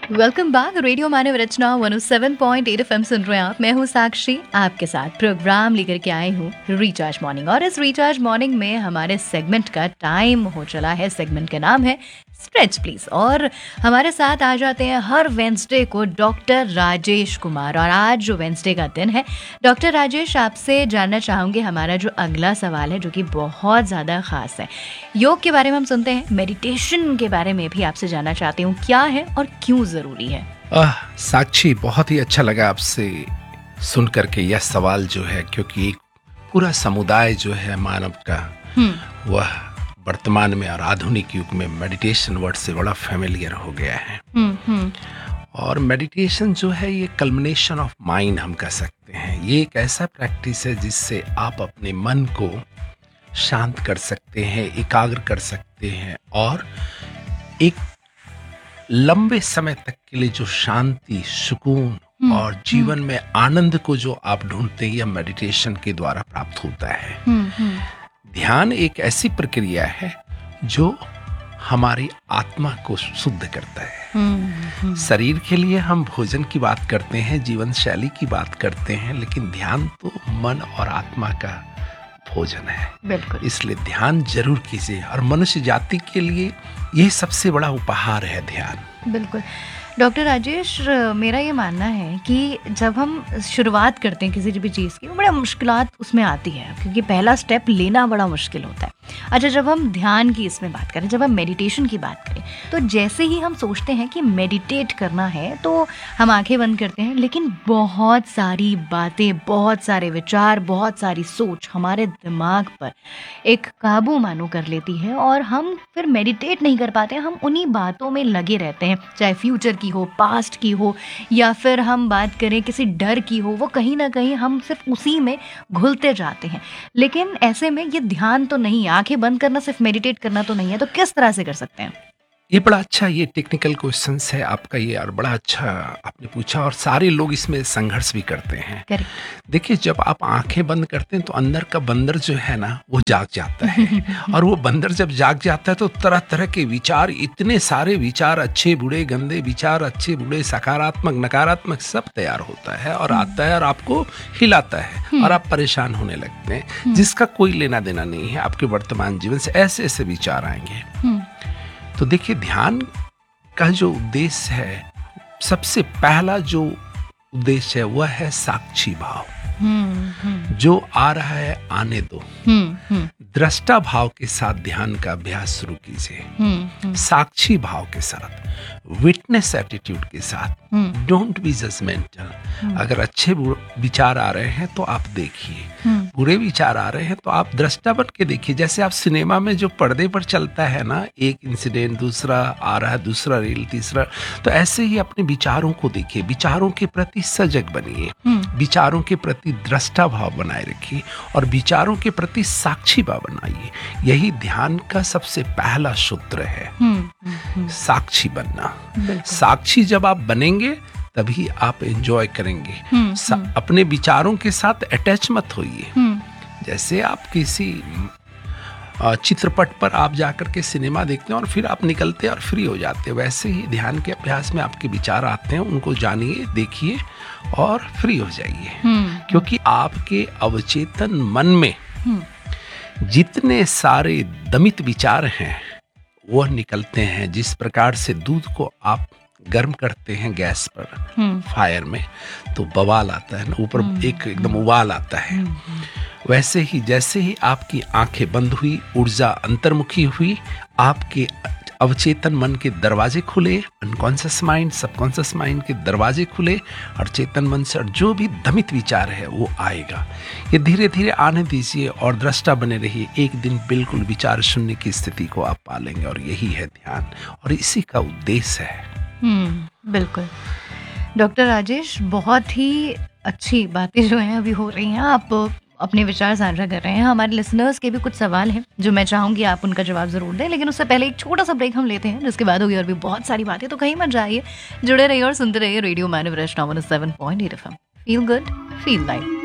Welcome back. Radio मानव रचना 107.8 FM सुन रहे हैं आप। मैं हूँ साक्षी, आपके साथ प्रोग्राम लेकर के आई हूँ रिचार्ज मॉर्निंग। और इस रिचार्ज मॉर्निंग में हमारे सेगमेंट का टाइम हो चला है। सेगमेंट का नाम है स्ट्रेच प्लीज। और हमारे साथ आ जाते हैं हर वेंसडे को डॉक्टर राजेश कुमार। और आज जो वेंसडे का दिन है, डॉक्टर राजेश, आपसे जानना चाहूँगी हमारा जो अगला सवाल है, जो कि बहुत ज़्यादा ख़ास है। योग के बारे में हम सुनते हैं, मेडिटेशन के बारे में भी आपसे जानना चाहती हूँ, क्या है और क्यों ज़रूरी है? साक्षी, बहुत ही अच्छा लगा आपसे सुन करके यह सवाल जो है, क्योंकि एक पूरा समुदाय जो है मानव का, वह वर्तमान में और आधुनिक युग में मेडिटेशन वर्ड से बड़ा फेमिलियर हो गया है। और मेडिटेशन जो है ये कल्मिनेशन ऑफ माइंड हम कह सकते हैं। ये एक ऐसा प्रैक्टिस है जिससे आप अपने मन को शांत कर सकते हैं, एकाग्र कर सकते हैं, और एक लंबे समय तक के लिए जो शांति, सुकून और जीवन में आनंद को जो आप ढूंढते हैं, यह मेडिटेशन के द्वारा प्राप्त होता है। ध्यान एक ऐसी प्रक्रिया है जो हमारी आत्मा को शुद्ध करता है। शरीर के लिए हम भोजन की बात करते हैं, जीवन शैली की बात करते हैं, लेकिन ध्यान तो मन और आत्मा का भोजन है। बिल्कुल। इसलिए ध्यान जरूर कीजिए, और मनुष्य जाति के लिए यही सबसे बड़ा उपहार है ध्यान। बिल्कुल। डॉक्टर राजेश, मेरा ये मानना है कि जब हम शुरुआत करते हैं किसी भी चीज़ की, वो बड़ा मुश्किलात उसमें आती है, क्योंकि पहला स्टेप लेना बड़ा मुश्किल होता है। अच्छा, जब हम ध्यान की इसमें बात करें, जब हम मेडिटेशन की बात करें, तो जैसे ही हम सोचते हैं कि मेडिटेट करना है, तो हम आंखें बंद करते हैं, लेकिन बहुत सारी बातें, बहुत सारे विचार, बहुत सारी सोच हमारे दिमाग पर एक काबू मानो कर लेती है, और हम फिर मेडिटेट नहीं कर पाते। हम उन्हीं बातों में लगे रहते हैं, चाहे फ्यूचर की हो, पास्ट की हो, या फिर हम बात करें किसी डर की हो, वो कहीं ना कहीं हम सिर्फ उसी में घुलते जाते हैं। लेकिन ऐसे में ये ध्यान तो नहीं है, आंखें बंद करना सिर्फ मेडिटेट करना तो नहीं है, तो किस तरह से कर सकते हैं? ये बड़ा अच्छा, ये टेक्निकल क्वेश्चंस है आपका ये, और बड़ा अच्छा आपने पूछा, और सारे लोग इसमें संघर्ष भी करते हैं। देखिए, जब आप आंखें बंद करते हैं तो अंदर का बंदर जो है ना, वो जाग जाता है। और वो बंदर जब जाग जाता है तो तरह तरह के विचार, इतने सारे विचार, अच्छे बुरे गंदे विचार, अच्छे बुरे सकारात्मक नकारात्मक, सब तैयार होता है और आता है और आपको हिलाता है, और आप परेशान होने लगते हैं, जिसका कोई लेना देना नहीं है आपके वर्तमान जीवन से। ऐसे ऐसे विचार आएंगे। तो देखिए, ध्यान का जो उद्देश्य है, सबसे पहला जो उद्देश्य है वह है साक्षी भाव। जो आ रहा है आने दो। दृष्टा भाव के साथ ध्यान का अभ्यास शुरू कीजिए। साक्षी भाव के साथ, विटनेस एटीट्यूड के साथ। Don't be judgemental. अगर अच्छे विचार आ रहे हैं तो आप देखिए, बुरे विचार आ रहे हैं तो आप दृष्टा बन के देखिए। जैसे आप सिनेमा में जो पर्दे पर चलता है ना, एक इंसिडेंट, दूसरा आ रहा है, दूसरा रील, तीसरा, तो ऐसे ही अपने विचारों को देखिए। विचारों के प्रति सजग बनिए, विचारों के प्रति दृष्टा भाव बनाए रखिए, और विचारों के प्रति साक्षी भाव बनाइए। यही ध्यान का सबसे पहला सूत्र है, साक्षी बनना। साक्षी जब आप बनेंगे तभी आप एंजॉय करेंगे। अपने विचारों के साथ अटैच मत होइए। जैसे आप किसी चित्रपट पर आप जाकर के सिनेमा देखते हैं और फिर आप निकलते हैं और फ्री हो जाते हैं, वैसे ही ध्यान के अभ्यास में आपके विचार आते हैं, उनको जानिए, देखिए और फ्री हो जाइए। क्योंकि आपके अवचेतन मन में जितने सारे दमित विचार हैं वह निकलते हैं। जिस प्रकार से दूध को आप गर्म करते हैं गैस पर, फायर में, तो बवाल आता है ना, ऊपर एक एकदम उबाल आता है, वैसे ही जैसे ही आपकी आंखें बंद हुई, ऊर्जा अंतर्मुखी हुई, आपके अवचेतन मन के दरवाजे खुले, अनकॉन्शियस माइंड, सबकॉन्शियस माइंड के दरवाजे खुले, और चेतन मन से और जो भी दमित विचार है वो आएगा। ये धीरे धीरे आने दीजिए और दृष्टा बने रहिए। एक दिन बिल्कुल विचार शून्य की स्थिति को आप पालेंगे, और यही है ध्यान, और इसी का उद्देश्य है। बिल्कुल। डॉक्टर राजेश, बहुत ही अच्छी बातें जो हैं अभी हो रही हैं, आप अपने विचार साझा कर रहे हैं। हमारे लिसनर्स के भी कुछ सवाल हैं जो मैं चाहूंगी आप उनका जवाब जरूर दें, लेकिन उससे पहले एक छोटा सा ब्रेक हम लेते हैं, जिसके बाद होगी और भी बहुत सारी बातें। तो कहीं मत जाइए, जुड़े रहिए और सुनते रहिए रेडियो मानव रचना 107.8 FM। Feel good, feel light.